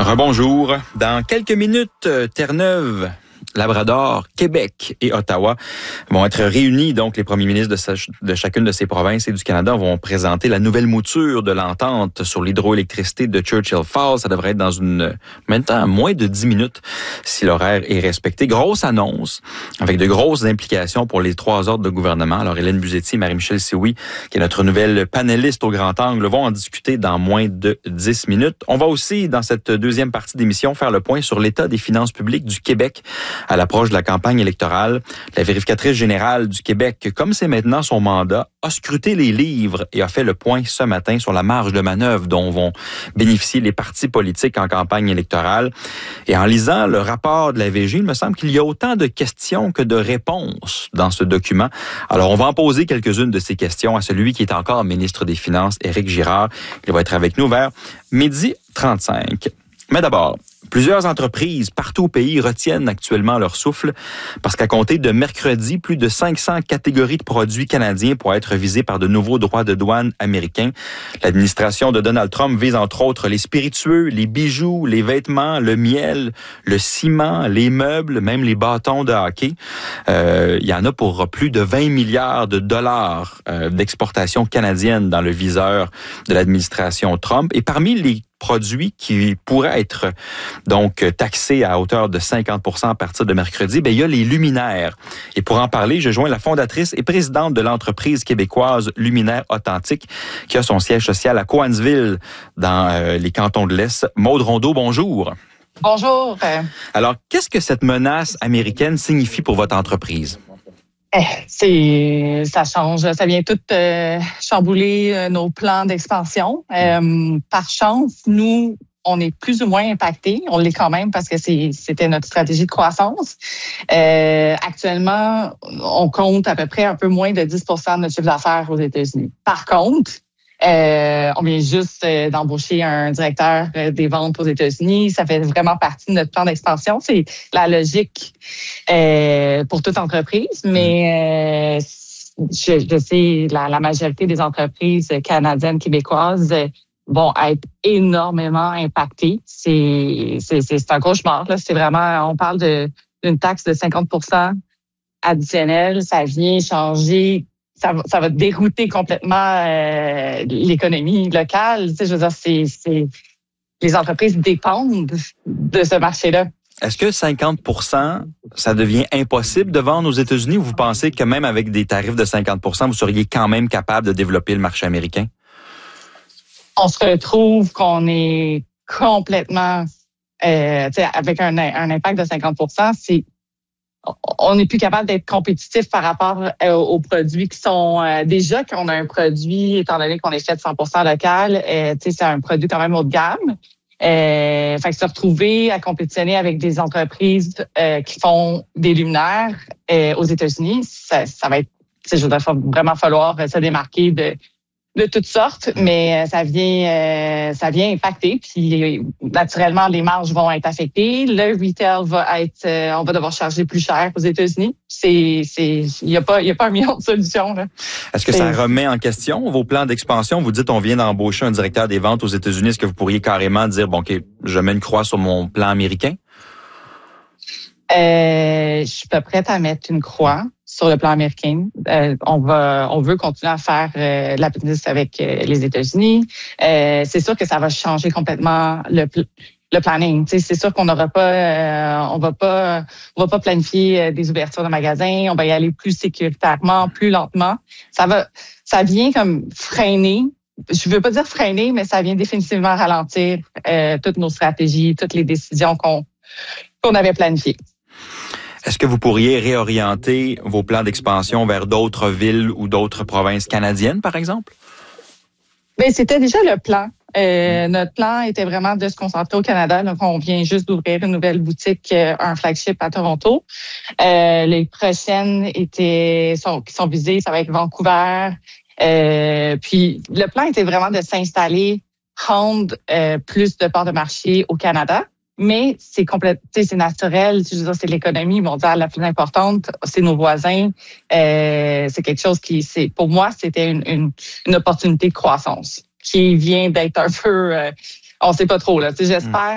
Rebonjour. Dans quelques minutes, Terre-Neuve, Labrador, Québec et Ottawa vont être réunis. Donc, les premiers ministres de chacune de ces provinces et du Canada vont présenter la nouvelle mouture de l'entente sur l'hydroélectricité de Churchill Falls. Ça devrait être dans maintenant moins de 10 minutes si l'horaire est respecté. Grosse annonce avec de grosses implications pour les trois ordres de gouvernement. Alors, Hélène Buzetti et Marie-Michel Sioui, qui est notre nouvelle panéliste au grand angle, vont en discuter dans moins de 10 minutes. On va aussi, dans cette deuxième partie d'émission, faire le point sur l'état des finances publiques du Québec à l'approche de la campagne électorale. La vérificatrice générale du Québec, comme c'est maintenant son mandat, a scruté les livres et a fait le point ce matin sur la marge de manœuvre dont vont bénéficier les partis politiques en campagne électorale. Et en lisant le rapport de la VG, il me semble qu'il y a autant de questions que de réponses dans ce document. Alors, on va en poser quelques-unes de ces questions à celui qui est encore ministre des Finances, Éric Girard. Il va être avec nous vers 12h35. Mais d'abord, plusieurs entreprises partout au pays retiennent actuellement leur souffle parce qu'à compter de mercredi, plus de 500 catégories de produits canadiens pourraient être visées par de nouveaux droits de douane américains. L'administration de Donald Trump vise entre autres les spiritueux, les bijoux, les vêtements, le miel, le ciment, les meubles, même les bâtons de hockey. Il y en a pour plus de 20 milliards de dollars d'exportation canadienne dans le viseur de l'administration Trump. Et parmi les produits qui pourraient être donc taxés à hauteur de 50% à partir de mercredi, il y a les luminaires. Et pour en parler, je joins la fondatrice et présidente de l'entreprise québécoise Luminaires Authentiques, qui a son siège social à Cowansville, dans les cantons de l'Est. Maude Rondeau, bonjour. Bonjour. Alors, qu'est-ce que cette menace américaine signifie pour votre entreprise? Ça change, ça vient tout chambouler nos plans d'expansion. Par chance, nous, on est plus ou moins impactés. On l'est quand même parce que c'était notre stratégie de croissance. Actuellement, on compte à peu près un peu moins de 10% de notre chiffre d'affaires aux États-Unis. Par contre, on vient juste d'embaucher un directeur des ventes aux États-Unis. Ça fait vraiment partie de notre plan d'expansion. C'est la logique pour toute entreprise, mais je sais la majorité des entreprises canadiennes, québécoises vont être énormément impactées. C'est un cauchemar, là. C'est vraiment, on parle d'une taxe de 50% additionnelle. Ça vient changer. Ça va dérouter complètement l'économie locale. Tu sais, je veux dire, les entreprises dépendent de ce marché-là. Est-ce que 50%, ça devient impossible de vendre aux États-Unis ou vous pensez que même avec des tarifs de 50%, vous seriez quand même capable de développer le marché américain? On se retrouve qu'on est complètement, avec un impact de 50%, on n'est plus capable d'être compétitif par rapport aux produits qui sont déjà qu'on a un produit, étant donné qu'on est fait 100% local, c'est un produit quand même haut de gamme. Fait que se retrouver à compétitionner avec des entreprises qui font des luminaires aux États-Unis, ça va être, je veux dire, il va vraiment falloir se démarquer de toutes sortes, mais ça vient impacter. Puis naturellement, les marges vont être affectées. Le retail va être, on va devoir charger plus cher aux États-Unis. Il y a pas un million de solutions, là. Est-ce que ça remet en question vos plans d'expansion? Vous dites on vient d'embaucher un directeur des ventes aux États-Unis. Est-ce que vous pourriez carrément dire bon, ok, je mets une croix sur mon plan américain? Je suis pas prête à mettre une croix sur le plan américain. On veut continuer à faire la business avec les États-Unis. C'est sûr que ça va changer complètement le planning. Tu sais, c'est sûr qu'on n'aura pas, on va pas planifier des ouvertures de magasins. On va y aller plus sécuritairement, plus lentement. Ça vient comme freiner. Je veux pas dire freiner, mais ça vient définitivement ralentir toutes nos stratégies, toutes les décisions qu'on avait planifiées. Est-ce que vous pourriez réorienter vos plans d'expansion vers d'autres villes ou d'autres provinces canadiennes, par exemple? Bien, c'était déjà le plan. Notre plan était vraiment de se concentrer au Canada. Donc, on vient juste d'ouvrir une nouvelle boutique, un flagship à Toronto. Les prochaines qui sont visées, ça va être Vancouver. Puis, le plan était vraiment de s'installer, prendre plus de parts de marché au Canada. Mais c'est naturel. Je veux dire, c'est l'économie mondiale la plus importante. C'est nos voisins. C'est quelque chose pour moi, c'était une opportunité de croissance qui vient d'être un peu, on sait pas trop, là. J'espère